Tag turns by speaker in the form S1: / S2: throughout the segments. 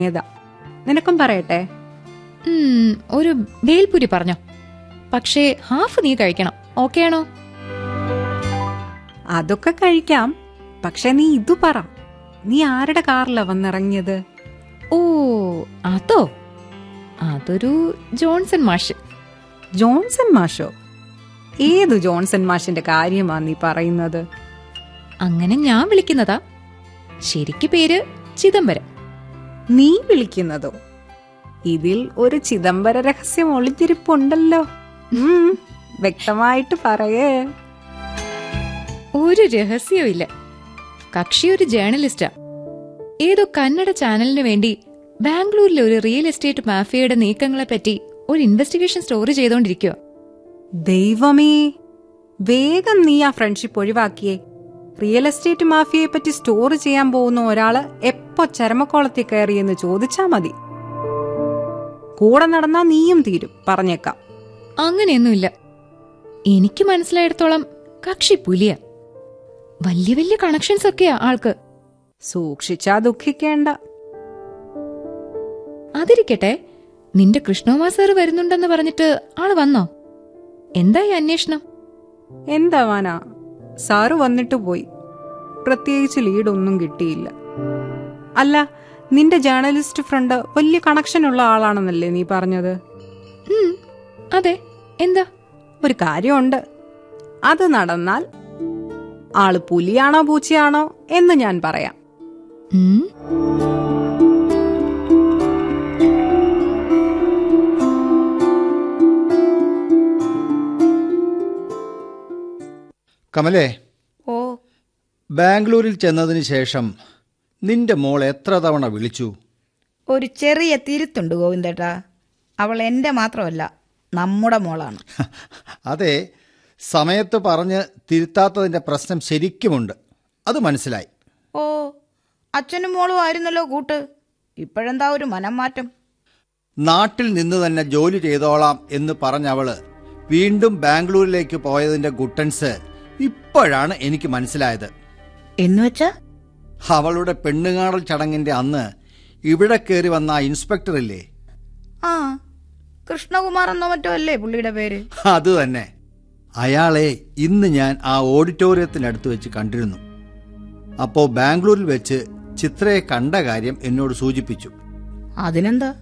S1: ഏതാ നിനക്കും പറയട്ടെ?
S2: ഒരു ഭേൽപുരി പറഞ്ഞോ, പക്ഷേ ഹാഫ് നീ കഴിക്കണം. ഓക്കെ ആണോ?
S1: അതൊക്കെ കഴിക്കാം, പക്ഷെ നീ ഇതു പറ, നീ ആരുടെ കാറിലാ വന്നിറങ്ങിയത്?
S2: ഓ അതോ, അതൊരു ജോൺസൺ മാഷ്.
S1: ജോൺസൺ മാഷോ? ഏതു ജോൺസൺ മാഷിന്റെ കാര്യമാ നീ പറയുന്നത്?
S2: അങ്ങനെ ഞാൻ വിളിക്കുന്നതാ. ശരിക്ക് പേര് ചിദംബരം.
S1: നീ വിളിക്കുന്നതോ? ഇതിൽ ഒരു ചിദംബര രഹസ്യം ഒളിഞ്ഞിരിപ്പുണ്ടല്ലോ. വ്യക്തമായിട്ട് പറയേ.
S2: ഒരു രഹസ്യവും ഇല്ല. കക്ഷി ഒരു ജേർണലിസ്റ്റാ. ഏതോ കന്നഡ ചാനലിന് വേണ്ടി ബാംഗ്ലൂരിലെ ഒരു റിയൽ എസ്റ്റേറ്റ് മാഫിയയുടെ നീക്കങ്ങളെ പറ്റി ഒരു ഇൻവെസ്റ്റിഗേഷൻ സ്റ്റോറി ചെയ്തോണ്ടിരിക്കുക.
S1: ദൈവമേ, വേഗം നീ ആ ഫ്രണ്ട്ഷിപ്പ് ഒഴിവാക്കിയേ. റിയൽ എസ്റ്റേറ്റ് മാഫിയയെ പറ്റി സ്റ്റോറി ചെയ്യാൻ പോകുന്ന ഒരാള് എപ്പോ ചരമക്കോളത്തിൽ കയറിയെന്ന് ചോദിച്ചാ മതി. കൂടെ നടന്നാ നീയും തീരും, പറഞ്ഞേക്കാം.
S2: അങ്ങനെയൊന്നുമില്ല. എനിക്ക് മനസ്സിലായിടത്തോളം കക്ഷി പുലിയ. വലിയ വലിയ കണക്ഷൻസ് ഒക്കെയാ ആൾക്ക്.
S1: സൂക്ഷിച്ചാ ദുഃഖിക്കേണ്ട.
S2: അതിരിക്കട്ടെ, നിന്റെ കൃഷ്ണകുമാർ സാറ് വരുന്നുണ്ടെന്ന് പറഞ്ഞിട്ട് ആള് വന്നോ? എന്തായി അന്വേഷണം?
S1: എന്താവാനാ, സാറ് വന്നിട്ട് പോയി. പ്രത്യേകിച്ച് ലീഡൊന്നും കിട്ടിയില്ല. അല്ല, നിന്റെ ജേർണലിസ്റ്റ് ഫ്രണ്ട് വലിയ കണക്ഷൻ ഉള്ള ആളാണെന്നല്ലേ നീ പറഞ്ഞത്?
S2: അതെ, എന്താ?
S1: ഒരു കാര്യമുണ്ട്. അത് നടന്നാൽ ആള് പുലിയാണോ പൂച്ചയാണോ എന്ന് ഞാൻ പറയാം.
S3: കമലേ,
S4: ഓ,
S3: ബാംഗ്ലൂരിൽ ചെന്നതിന് ശേഷം നിന്റെ മോൾ എത്ര തവണ വിളിച്ചു?
S4: ഒരു ചെറിയ തിരുത്തുണ്ട് ഗോവിന്ദേട്ടാ. അവൾ എൻ്റെ മാത്രമല്ല, നമ്മുടെ മോളാണ്.
S3: അതെ, സമയത്ത് പറഞ്ഞ് തിരുത്താത്തതിൻ്റെ പ്രശ്നം ശരിക്കുമുണ്ട്. അത് മനസ്സിലായി.
S4: ഓ, അച്ഛനും മോളും ആയിരുന്നല്ലോ കൂട്ട്. ഇപ്പോഴെന്താ ഒരു മനം മാറ്റം?
S3: നാട്ടിൽ നിന്ന് തന്നെ ജോലി ചെയ്തോളാം എന്ന് പറഞ്ഞവള് വീണ്ടും ബാംഗ്ലൂരിലേക്ക് പോയതിന്റെ ഗുട്ടൻസ് ഇപ്പോഴാണ് എനിക്ക് മനസ്സിലായത്.
S4: എന്നുവെച്ചാ?
S3: അവളുടെ പെണ്ണുകാണൽ ചടങ്ങിന്റെ അന്ന് ഇവിടെ കയറി വന്ന ആ ഇൻസ്പെക്ടർ ഇല്ലേ?
S4: ആ, കൃഷ്ണകുമാർ എന്നോ മറ്റോ അല്ലേ പുള്ളിയുടെ പേര്?
S3: അത് തന്നെ. അയാളെ ഇന്ന് ഞാൻ ആ ഓഡിറ്റോറിയത്തിനടുത്ത് വെച്ച് കണ്ടിരുന്നു. അപ്പോ ബാംഗ്ലൂരിൽ വെച്ച് ചിത്രയെ കണ്ട കാര്യം എന്നോട് സൂചിപ്പിച്ചു.
S4: അതിനെന്താ?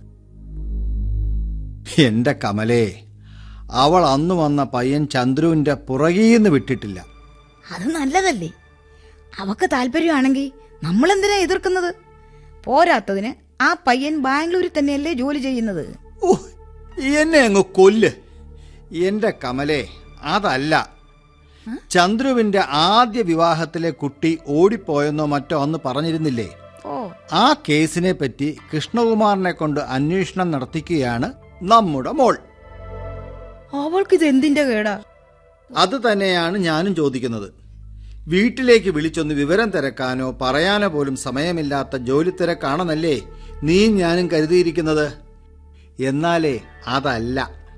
S3: എന്റെ കമലേ, അവൾ അന്ന് വന്ന പയ്യൻ ചന്ദ്രുവിന്റെ പുറകീന്ന് വിട്ടിട്ടില്ല.
S4: അത് നല്ലതല്ലേ. അവക്ക് താല്പര്യമാണെങ്കിൽ നമ്മളെന്തിനാ എതിർക്കുന്നത്? പോരാത്തതിന് ആ പയ്യൻ ബാംഗ്ലൂരിൽ തന്നെയല്ലേ ജോലി ചെയ്യുന്നത്.
S3: ഓ, എന്നെ അങ്ങ് കൊല്ല്. എന്റെ കമലേ, അതല്ല. ചന്ദ്രുവിന്റെ ആദ്യ വിവാഹത്തിലെ കുട്ടി ഓടിപ്പോയെന്നോ മറ്റോ അന്ന് പറഞ്ഞിരുന്നില്ലേ? ആ കേസിനെ പറ്റി കൃഷ്ണകുമാറിനെ കൊണ്ട് അന്വേഷണം നടത്തിക്കുകയാണ് നമ്മുടെ മോൾ.
S4: അവൾക്കിത് എന്തിന്റെ കേടാ?
S3: അത് തന്നെയാണ് ഞാനും ചോദിക്കുന്നത്. വീട്ടിലേക്ക് വിളിച്ചൊന്ന് വിവരം തിരക്കാനോ പറയാനോ പോലും സമയമില്ലാത്ത ജോലി തിരക്കാണെന്നല്ലേ നീ ഞാനും കരുതിയിരിക്കുന്നത്. എന്നാലേ അതല്ല.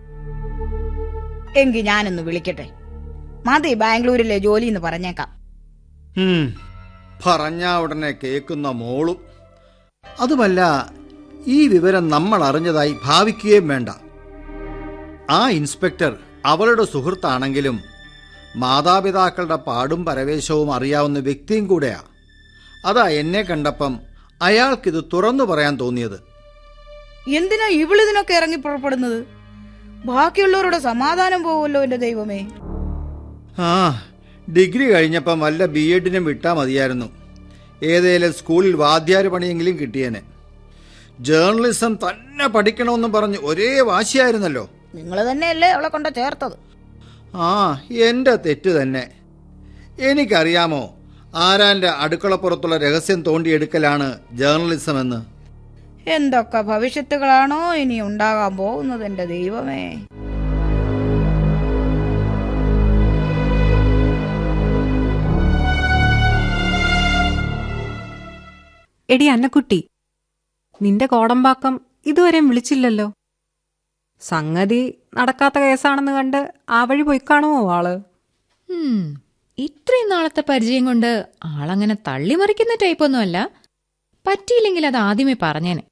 S4: എങ്കിൽ ഞാനൊന്ന് വിളിക്കട്ടെ. മതി ബാംഗ്ലൂരിലെ ജോലി എന്ന് പറഞ്ഞേക്കാം.
S3: പറഞ്ഞാ ഉടനെ കേൾക്കുന്ന മോളും. അതുമല്ല, ഈ വിവരം നമ്മൾ അറിഞ്ഞതായി ഭാവിക്കുകയും വേണ്ട. ആ ഇൻസ്പെക്ടർ അവളുടെ സുഹൃത്താണെങ്കിലും മാതാപിതാക്കളുടെ പാടും പരവേശവും അറിയാവുന്ന വ്യക്തിയും കൂടെയാ. അതാ എന്നെ കണ്ടപ്പം അയാൾക്കിത് തുറന്നു പറയാൻ തോന്നിയത്.
S4: എന്തിനാ ഇവളിതിനൊക്കെ ഇറങ്ങി പുറപ്പെടുന്നത്? ബാക്കിയുള്ളവരുടെ സമാധാനം പോവുമല്ലോ എന്റെ ദൈവമേ.
S3: ആ, ഡിഗ്രി കഴിഞ്ഞപ്പം വല്ല ബിഎഡിനും വിട്ടാ മതിയായിരുന്നു. ഏതേലും സ്കൂളിൽ വാദ്യാര് പണിയെങ്കിലും കിട്ടിയേനെ. ജേർണലിസം തന്നെ പഠിക്കണമെന്ന് പറഞ്ഞ് ഒരേ വാശിയായിരുന്നല്ലോ.
S4: നിങ്ങൾ തന്നെയല്ലേ അവളെ കൊണ്ട് ചേർത്തത്?
S3: ആ, എന്റെ തെറ്റ് തന്നെ. എനിക്കറിയാമോ ആരാന്റെ അടുക്കളപ്പുറത്തുള്ള രഹസ്യം തോണ്ടിയെടുക്കലാണ് ജേർണലിസം എന്ന്.
S4: എന്തൊക്കെ ഭവിഷ്യത്തുകളാണോ ഇനി ഉണ്ടാകാൻ പോകുന്നത് എന്റെ ദൈവമേ.
S1: എടി അന്നക്കുട്ടി, നിന്റെ കോടമ്പാക്കം ഇതുവരെയും വിളിച്ചില്ലല്ലോ. സംഗതി നടക്കാത്ത കേസാണെന്ന് കണ്ട് ആ വഴി പോയി കാണുമോ ആള്?
S2: ഇത്രയും നാളത്തെ പരിചയം കൊണ്ട് ആളങ്ങനെ തള്ളിമറിക്കുന്ന ടൈപ്പൊന്നുമല്ല. പറ്റിയില്ലെങ്കിൽ അത് ആദ്യമേ പറഞ്ഞേനെ.